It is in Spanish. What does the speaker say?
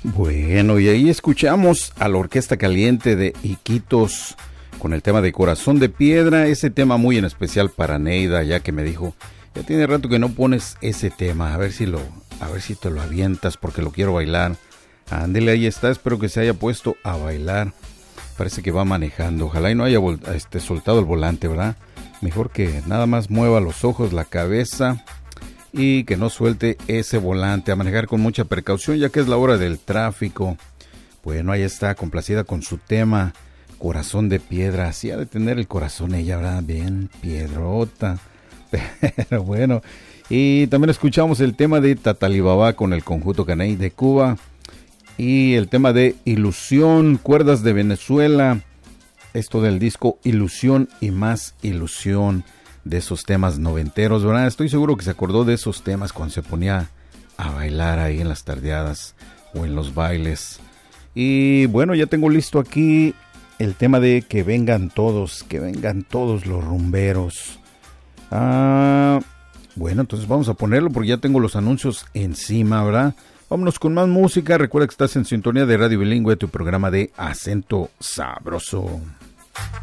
Bueno, y ahí escuchamos a la Orquesta Caliente de Iquitos con el tema de Corazón de Piedra, ese tema muy en especial para Neida, ya que me dijo, ya tiene rato que no pones ese tema, a ver si te lo avientas porque lo quiero bailar. Ándele, ahí está, espero que se haya puesto a bailar. Parece que va manejando, ojalá y no haya soltado el volante, ¿verdad? Mejor que nada más mueva los ojos, la cabeza y que no suelte ese volante, a manejar con mucha precaución ya que es la hora del tráfico. Bueno, ahí está, complacida con su tema, Corazón de Piedra. Así ha de tener el corazón ella, ¿verdad? Bien piedrota. Pero bueno, y también escuchamos el tema de Tatalibabá con el conjunto Caney de Cuba y el tema de Ilusión, Cuerdas de Venezuela, esto del disco Ilusión y Más Ilusión, de esos temas noventeros, ¿verdad? Estoy seguro que se acordó de esos temas cuando se ponía a bailar ahí en las tardeadas o en los bailes. Y bueno, ya tengo listo aquí el tema de que vengan todos los rumberos. Bueno, entonces vamos a ponerlo porque ya tengo los anuncios encima, ¿verdad? Vámonos con más música. Recuerda que estás en sintonía de Radio Bilingüe, tu programa de acento sabroso.